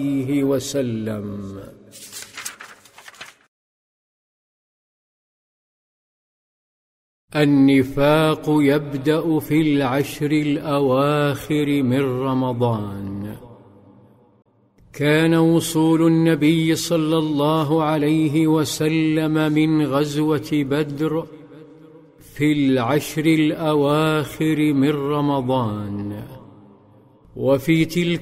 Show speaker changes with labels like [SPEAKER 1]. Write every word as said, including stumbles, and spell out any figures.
[SPEAKER 1] عليه وسلم. النفاق يبدأ في العشر الأواخر من رمضان. كان وصول النبي صلى الله عليه وسلم من غزوة بدر في العشر الأواخر من رمضان، وفي تلك